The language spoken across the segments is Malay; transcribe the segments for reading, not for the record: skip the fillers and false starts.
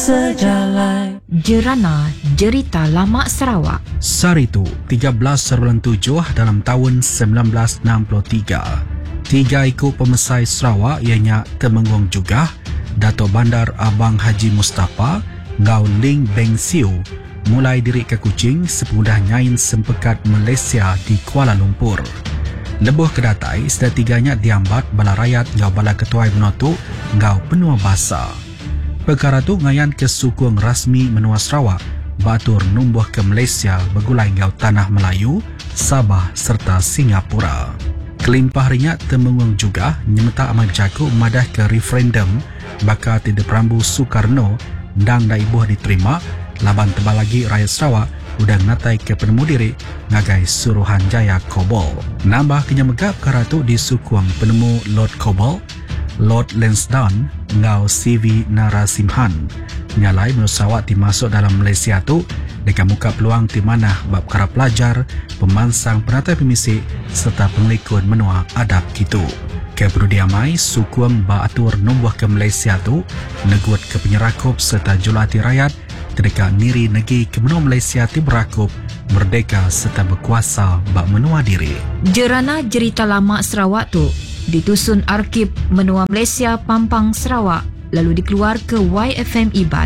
sejalan. Jerana Jerita Lama Sarawak. Saritu 13/7 dalam tahun 1963. 3 ekor pemesai Sarawak ianya Temenggung Jugah, Dato' Bandar Abang Haji Mustafa, Ngau Ling Beng Siu mulai diri ke Kuching sepudah nyain sempekat Malaysia di Kuala Lumpur. Lebuh kedatai sedar tiganya diambat bala rakyat ngau bala ketuai menotuk ngau penua basa. Perkara tu ngayan ke sukung rasmi menua Sarawak batur numbuh ke Malaysia bergulai ngau tanah Melayu, Sabah serta Singapura. Kelimpah rinyak Temenggung juga nyemeta amat bercaku madah ke referendum bakal tidak perambu Soekarno ndang da ibuh diterima laban tebal lagi rakyat Sarawak udah ngatai ke penemu diri ngagai Suruhanjaya Kobol. Nambah kenyamegap karatu di sukuang penemu Lord Kobol, Lord Lansdowne ngau CV Narasimhan. Nyalai menurut Sarawak dimasuk dalam Malaysia tu dekat muka peluang di mana bab kara pelajar, pemansang penatai pemisik serta pengelikun menua adab gitu. Kepedu diamai, sukuang ba atur numbuh ke Malaysia tu negut ke penyerakup serta julati rakyat terdekat niri negeri ke menua Malaysia ti berakup merdeka serta berkuasa bak menua diri. Jerana Jerita Lama Sarawak tu ditusun Arkib Menua Malaysia Pampang Sarawak lalu dikeluar ke YFM Iban.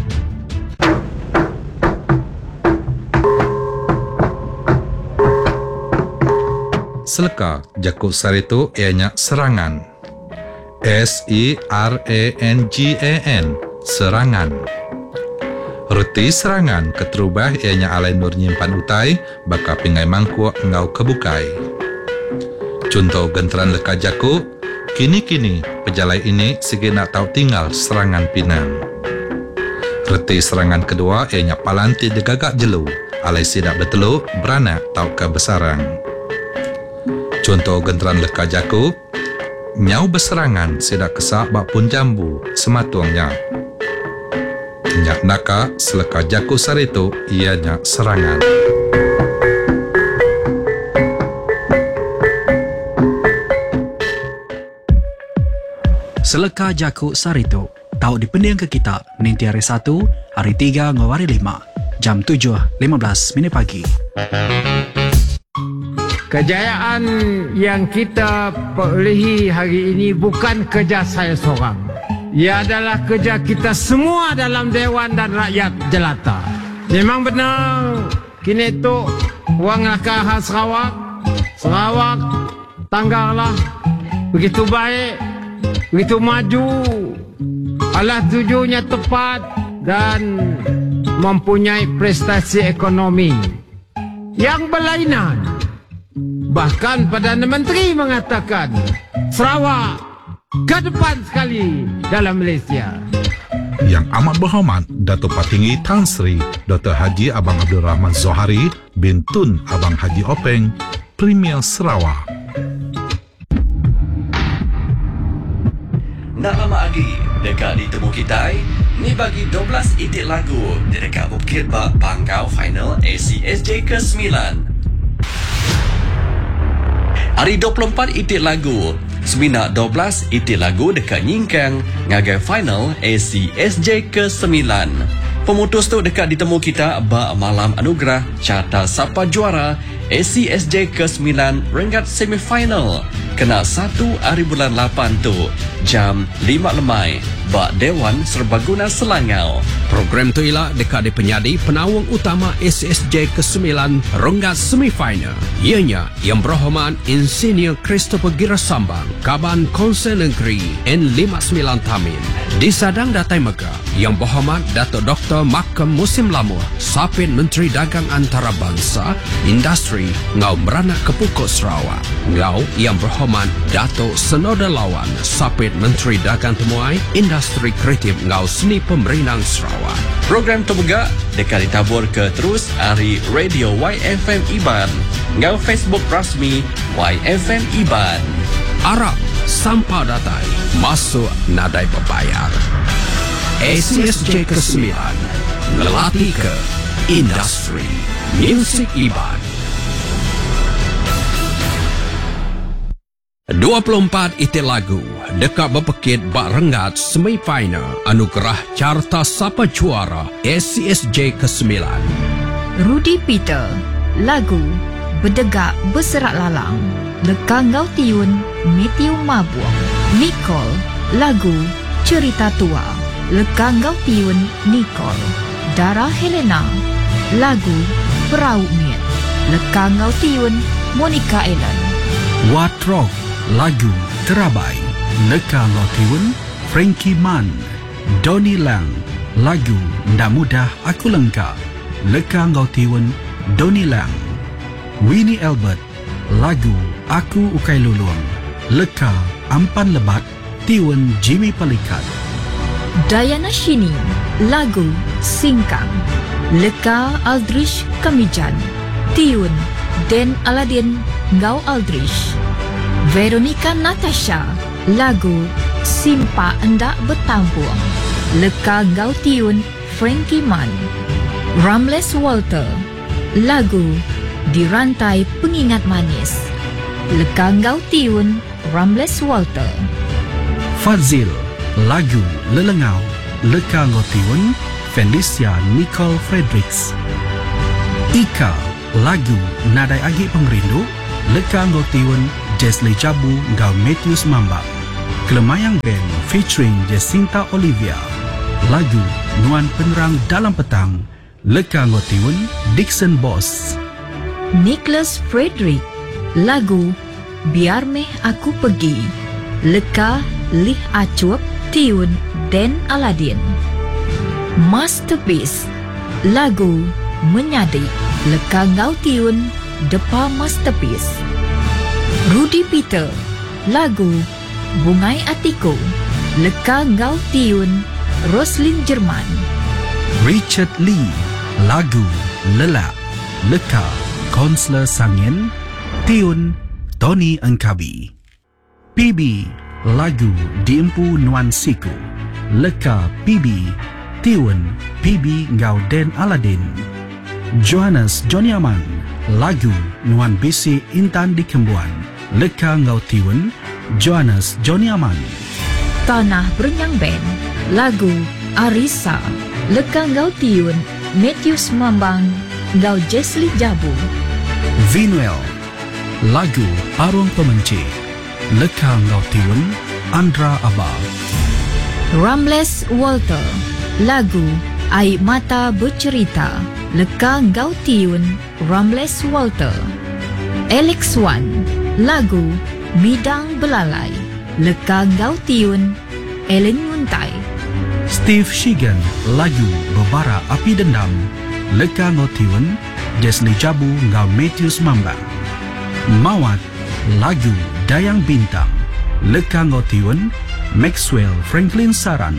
Seleka Jakub Saritu ianya serangan. SERANGAN serangan. Reti serangan keterubah ianya alai nur nyimpan utai baka pingai mangkuk ngau kebukai. Contoh genteran leka Jakub, kini-kini pejalai ini segi nak tahu tinggal serangan Pinang. Reti serangan kedua ianya palanti degagak jelu alai sidak betelu beranak tahu kebesaran. Contoh genteran leka Jakub, nyau berserangan sidak kesak bak pun jambu sematuangnya. Nyak naka seleka Jakub Saritu ianya serangan. Seleka Jakub Saritu tahu dipending ke kita ninti hari 1, hari 3 ngau hari 5, jam 7.15 minit pagi. Kejayaan yang kita perolehi hari ini bukan kerja saya seorang. Ia adalah kerja kita semua dalam Dewan dan rakyat jelata. Memang benar, kini itu wang lakah Sarawak, Sarawak tanggalah begitu baik, begitu maju, alah tujuannya tepat dan mempunyai prestasi ekonomi yang berlainan. Bahkan Perdana Menteri mengatakan Sarawak ke depan sekali dalam Malaysia. Yang amat berhormat Datuk Patinggi Tan Sri Dr. Haji Abang Abdul Rahman Zohari bin Tun Abang Haji Openg, Premier Sarawak. Nak lama lagi dekat ditemu kita ni bagi 12 itik lagu di dekat Bukit Bak Pangkau Final ACSJ ke-9. Hari 24 itik lagu, Semina 12 itik lagu dekat Nyingkang ngagai final ACSJ ke-9. Pemutus tu dekat ditemu kita bak malam anugerah carta siapa juara ACSJ ke-9 renggat semifinal. Kena 1 hari bulan 8 tu jam 5 lemai bak Dewan Serbaguna Selangau. Program tu ialah dekat di penyadi penawang utama SSJ ke-9 renggat semifinal. Ianya yang berhormat Insinyur Christopher Girasambang, Kaban Konsen Negeri N59 Tamin. Di Sadang Datai Mega yang berhormat Datuk Dr. Makam Musim Lamur, Sapit Menteri Dagang Antarabangsa, Industri Ngau Meranak Kepukuk Sarawak. Ngau yang berhormat Datuk Senoda Lawan, Sapit Menteri Dagang Temuai, Industri Kreatif Ngau Seni Pemerintah Sarawak. Program tu juga dekat ditabur ke terus hari Radio YFM Iban. Ngau Facebook rasmi YFM Iban. Arab sampah datai masuk nadai berbayar. ACSJ ke-9 ngelatih ke industri Music Iban. 24 iti lagu dekat berpekit bak rengat semifinal anugerah carta sapa juara SCSJ ke-9. Rudy Peter, lagu Berdegak Berserak Lalang, lekang Ngau Tiun, Matthew Mabuang. Nicole, lagu Cerita Tua, lekang Ngau Tiun, Nicole. Dara Helena, lagu Perahu Miet, lekang Ngau Tiun, Monica Ellen. Watrok, lagu Terabai, lekang Ngau Tiun, Frankie Man. Donnie Lang, lagu Ndak Mudah Aku Lengkap, lekang Ngau Tiun, Donnie Lang. Winnie Albert, lagu Aku Ukai Luluang, leka Ampan Lebat, tiun Jimmy Palikat. Diana Shini, lagu Singkang, leka Aldrich Kamijan, tiun Den Aladin Ngau Aldrich. Veronica Natasha, lagu Simpa Endak Bertampuang, leka Ngau tiun Frankie Man. Ramles Walter, lagu Dirantai Pengingat Manis, leka Ngau tiun Ramles Walter. Fazil, lagu Lelengau, leka Ngau tiun Felicia Nicole Fredericks. Ika, lagu Nadai Agi Pengrindu, leka Ngau tiun Jesli Jabu Ngau Matthews Mambak. Kelemayang Band featuring Jacinta Olivia, lagu Nuan Penerang Dalam Petang, leka Ngau tiun Dixon Boss. Nicholas Frederick, lagu Biar Meh Aku Pergi, leka Lih Acuap, tiun Den Aladin. Masterpiece, lagu Menyadi, leka Ngau tiun Depa Masterpiece. Rudy Peter, lagu Bungai Atiku, leka Ngau tiun Roslyn Jerman. Richard Lee, lagu Lelak, leka Konsler Sangin, tiun Tony Engkabi. PB, lagu Diempu Nuan Siku, leka PB, tiun PB Ngau Den Aladin. Johannes Johnny Aman, lagu Nuan Bisi Intan di Kembuan, leka Ngau tiun Johannes Johnny Aman. Tanah Berenyang Band, lagu Arisa, leka Ngau tiun Matthews Mambang Ngau Jesli Jabu. Vinuel, lagu Arung Pemenci, leka Ngau tiun Andra Abah. Ramles Walter, lagu Air Mata Bercerita, leka Ngau tiun Ramles Walter. Alex Wan, lagu Midang Belalai, leka Ngau tiun Ellen Muntai. Steve Shigan, lagu Berbara Api Dendam, leka Ngau tiun Jesli Jabu Ngau Matthews Mambang. Mawat, lagu Dayang Bintang, leka Ngau tiun Maxwell Franklin Saran.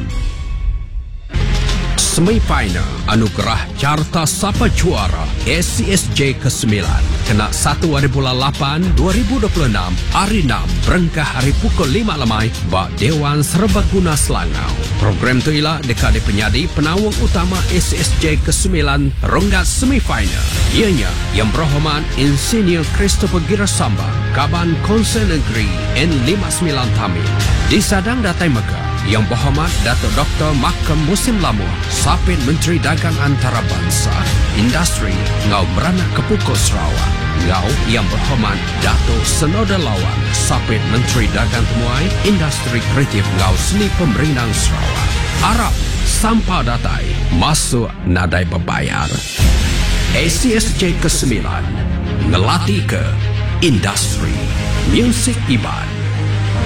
Semifinal anugerah carta sapa juara SCSJ ke-9 kena 1 hari bulan 8 2026 hari 6 berengkah hari pukul 5 lemai bak Dewan Serbaguna Selangau. Program tu ialah dekat penyadi penawang utama SCSJ ke-9 ronggat semifinal. Ianya Yang Berhormat Insinyur Christopher Girasambang, Kaban Konsen Negeri N59 Tamil. Di Sadang Datai Mekah, Yang Berhormat Datuk Dr. Makam Musim Lamuh, Sapit Menteri Dagang Antarabangsa, Industri Ngau Beranak Kepukul Sarawak. Ngau Yang Berhormat Datuk Senoda Lawan, Sapit Menteri Dagang Temuai, Industri Kreatif Ngau Seni Pemerintahan Sarawak. Harap sampah datai masuk nadai berbayar. SCSJ ke-9 ngelatih ke industri muzik ibad.